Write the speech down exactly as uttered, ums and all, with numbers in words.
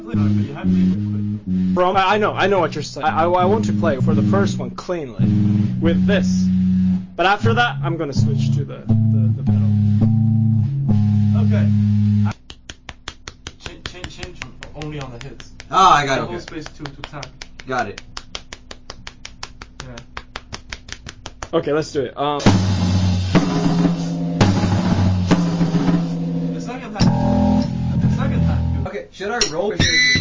But you have to leave it quick. Bro, I I know, I know what you're saying. I, I, I want to play for the first one cleanly with this, but after that, I'm gonna switch to the the, the pedal. Okay. Change, change, change only on the hits. Oh, I got it. Double Okay. space two to attack. Got it. Yeah. Okay, let's do it. Um. The second time. The second time. Okay, should I roll or should I just